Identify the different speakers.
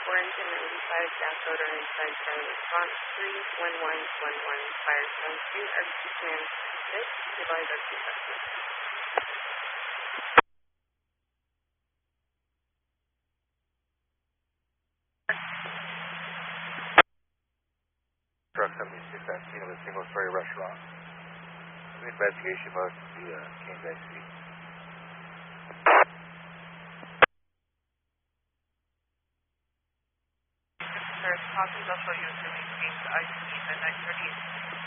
Speaker 1: Orange and 95, gas odor inside Charlie response 31111, fire zone 2, RBC command 6, advise our assessment.
Speaker 2: Truck 7619 of a single-story restaurant. Investigation mode to the Kings IC.
Speaker 1: Sir, Hawkins, I'll show you assuming Kings IC, the 938.